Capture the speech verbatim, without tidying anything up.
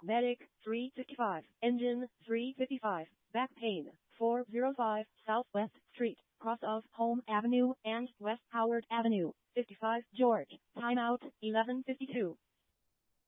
Medic, three fifty-five. Engine, three fifty-five. Back pain, four oh five Southwest Street, cross of Home Avenue and West Howard Avenue, fifty-five George. Timeout, eleven fifty-two.